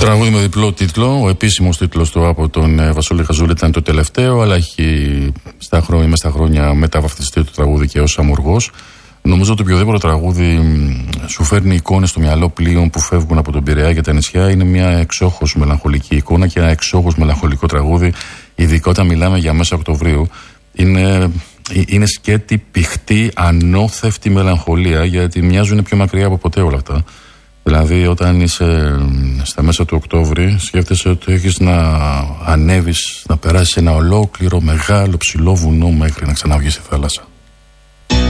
Τραγούδι με διπλό τίτλο. Ο επίσημος τίτλος του από τον Βασίλη Χαζούλη ήταν το τελευταίο, αλλά έχει στα χρόνια μεταβαφτιστεί το τραγούδι και ως Αμουργός. Νομίζω ότι οποιοδήποτε τραγούδι σου φέρνει εικόνες στο μυαλό πλοίων που φεύγουν από τον Πειραιά και τα νησιά είναι μια εξόχως μελαγχολική εικόνα και ένα εξόχως μελαγχολικό τραγούδι, ειδικά όταν μιλάμε για μέσα Οκτωβρίου. Είναι σκέτη, πηχτή, ανώθευτη μελαγχολία, γιατί μοιάζουν πιο μακριά από ποτέ όλα αυτά. Δηλαδή, όταν είσαι στα μέσα του Οκτώβρη, σκέφτεσαι ότι έχεις να ανέβεις, να περάσεις ένα ολόκληρο μεγάλο ψηλό βουνό μέχρι να ξαναβγείς στη θάλασσα.